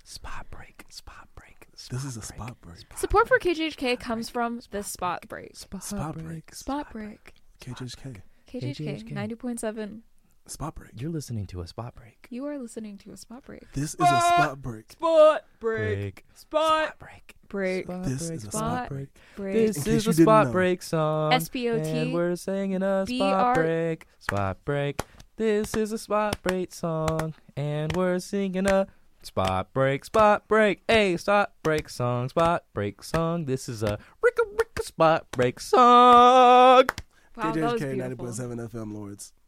Spot break. Spot break. This is a spot break. Support for KGHK comes from this spot break. Spot break. Spot break. KGHK. KGHK 90.7. Spot break. You're listening to a spot break. You are listening to a spot break. This is a spot break. Spot Break. Spot break. break. Spot This break. is a Spot spot break. Break. This In is case a you didn't spot know. break song. SPOT. And we're singing a BR. spot break. Spot break. This is a spot break song. And we're singing a spot break. Spot break. A spot break song. Spot break song. This is a Ricka spot break song. Wow, that was KGHK beautiful. 90.7 FM Lords.